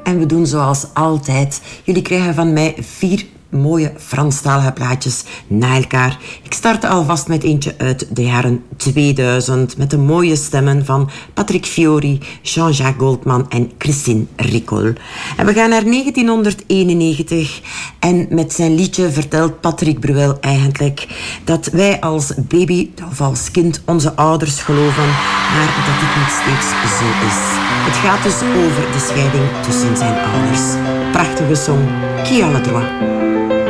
En we doen zoals altijd. Jullie krijgen van mij 4 mooie Franstalige plaatjes na elkaar. Ik start alvast met eentje uit de jaren 2000 met de mooie stemmen van Patrick Fiori, Jean-Jacques Goldman en Christine Ricol. En we gaan naar 1991 en met zijn liedje vertelt Patrick Bruel eigenlijk dat wij als baby of als kind onze ouders geloven, maar dat dit niet steeds zo is. Het gaat dus over de scheiding tussen zijn ouders. Prachtige song, Qui a le droit?